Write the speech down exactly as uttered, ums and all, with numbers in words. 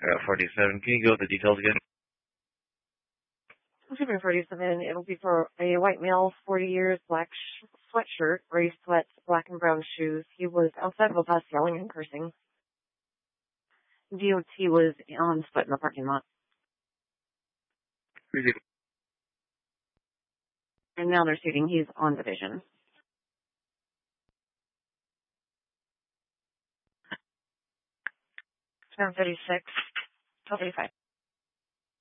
Uh, forty-seven. Can you go with the details again? Super forty-seven. It'll be for a white male, forty years, black sh- sweatshirt, gray sweats, black and brown shoes. He was outside of a bus yelling and cursing. D O T was on foot in the parking lot. And now they're stating he's on division. seven thirty-six, twelve thirty-five.